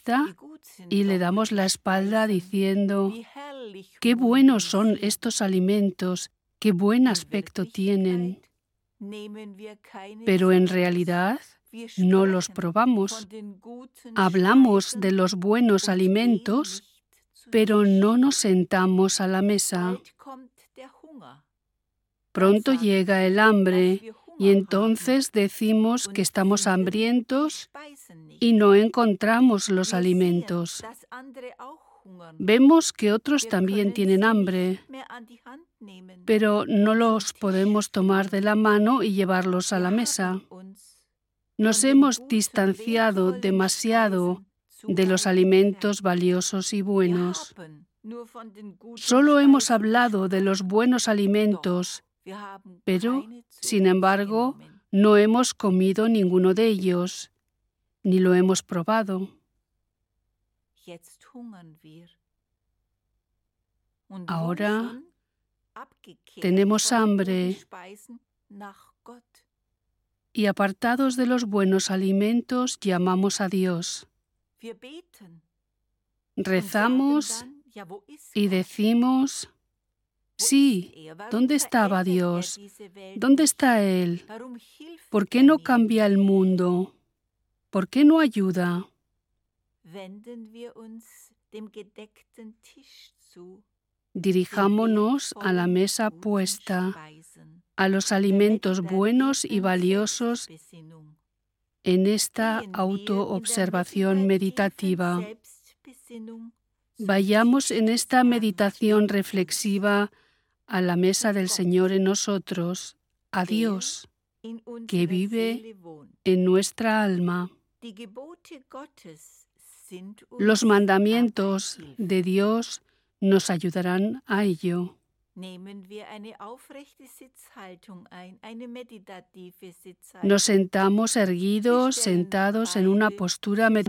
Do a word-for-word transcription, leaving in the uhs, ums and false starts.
vista y le damos la espalda diciendo: qué buenos son estos alimentos, qué buen aspecto tienen. Pero en realidad no los probamos. Hablamos de los buenos alimentos, pero no nos sentamos a la mesa. Pronto llega el hambre y entonces decimos que estamos hambrientos y no encontramos los alimentos. Vemos que otros también tienen hambre, pero no los podemos tomar de la mano y llevarlos a la mesa. Nos hemos distanciado demasiado de los alimentos valiosos y buenos. Solo hemos hablado de los buenos alimentos, pero, sin embargo, no hemos comido ninguno de ellos, ni lo hemos probado. Ahora tenemos hambre y, apartados de los buenos alimentos, llamamos a Dios. Rezamos y decimos: sí, ¿dónde estaba Dios? ¿Dónde está Él? ¿Por qué no cambia el mundo? ¿Por qué no ayuda? Dirijámonos a la mesa puesta, a los alimentos buenos y valiosos en esta autoobservación meditativa. Vayamos en esta meditación reflexiva a la mesa del Señor en nosotros, a Dios, que vive en nuestra alma. Los mandamientos de Dios nos ayudarán a ello. Nos sentamos erguidos, sentados en una postura meditativa.